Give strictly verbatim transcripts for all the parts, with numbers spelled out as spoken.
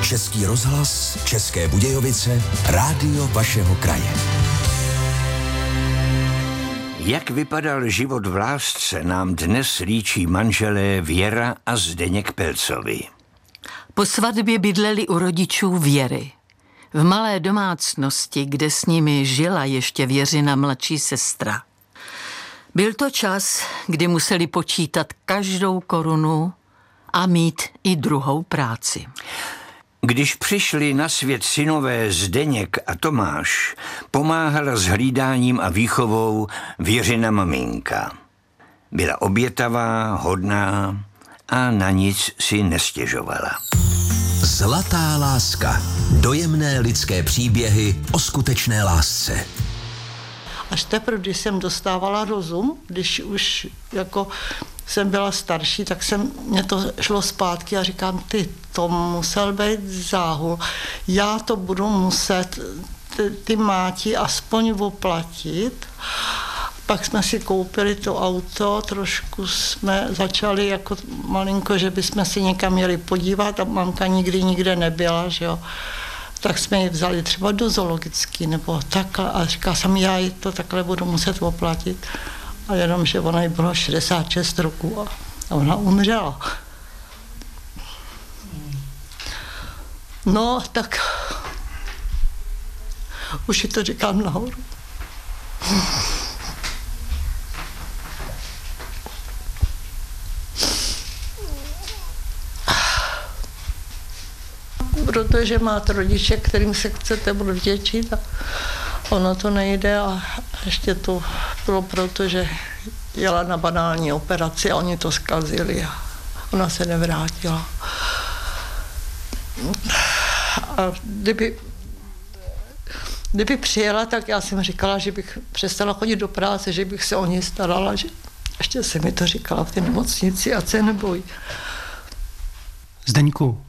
Český rozhlas, České Budějovice, rádio vašeho kraje. Jak vypadal život v lásce, nám dnes líčí manželé Věra a Zdeněk Pelcovi. Po svatbě bydleli u rodičů Věry. V malé domácnosti, kde s nimi žila ještě Věřina mladší sestra. Byl to čas, kdy museli počítat každou korunu a mít i druhou práci. Když přišli na svět synové Zdeněk a Tomáš, pomáhala s hlídáním a výchovou Věřina maminka. Byla obětavá, hodná a na nic si nestěžovala. Zlatá láska. Dojemné lidské příběhy o skutečné lásce. Až teprve, když jsem dostávala rozum, když už jako jsem byla starší, tak jsem, mě to šlo zpátky a říkám, ty, to musel být záhul. Já to budu muset ty, ty máti aspoň oplatit. Pak jsme si koupili to auto, trošku jsme začali jako malinko, že bychom si někam měli podívat a mamka nikdy nikde nebyla, že jo. Tak jsme ji vzali třeba do zoologický nebo takhle a říkala jsem, já ji to takhle budu muset oplatit. A jenom, že ona jí bylo šedesát šest roků a ona umřela. No, tak už ji to říkám nahoru. Protože máte rodiče, kterým se chcete vděčit a ono to nejde a ještě to bylo proto, že jela na banální operaci a oni to zkazili a ona se nevrátila. A kdyby, kdyby přijela, tak já jsem říkala, že bych přestala chodit do práce, že bych se o ní starala, že ještě se mi to říkala v té nemocnici a se neboj. Zdeňku,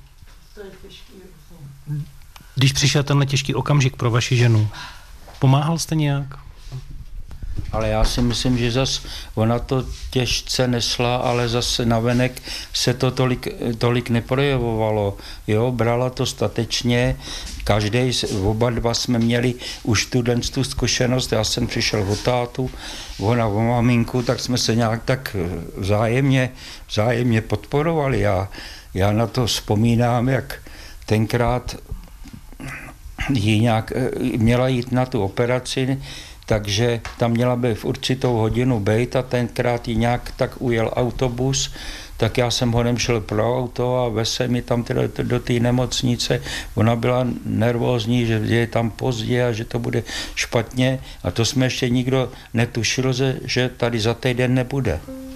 když přišel tenhle těžký okamžik pro vaši ženu, pomáhal jste nějak? Ale já si myslím, že zas ona to těžce nesla, ale zase navenek se to tolik, tolik neprojevovalo. Jo, brala to statečně, každý, oba dva jsme měli už tu den tu zkušenost, já jsem přišel o tátu, ona o maminku, tak jsme se nějak tak vzájemně, vzájemně podporovali. Já, já na to vzpomínám, jak tenkrát jí nějak, měla jít na tu operaci, takže tam měla by v určitou hodinu bejt a tenkrát jí nějak tak ujel autobus, tak já jsem honem šel pro auto a veze mi tam teda do té nemocnice. Ona byla nervózní, že je tam pozdě a že to bude špatně a to jsme ještě nikdo netušil, že tady za týden nebude.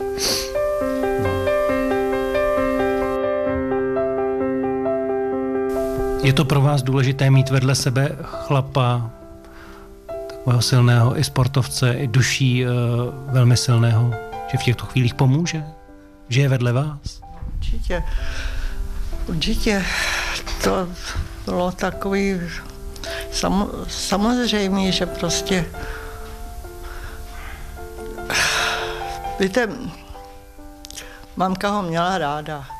Je to pro vás důležité mít vedle sebe chlapa, takového silného i sportovce, i duší e, velmi silného, že v těchto chvílích pomůže? Že je vedle vás? Určitě. Určitě. To bylo takový sam, samozřejmé, že prostě víte, mamka ho měla ráda.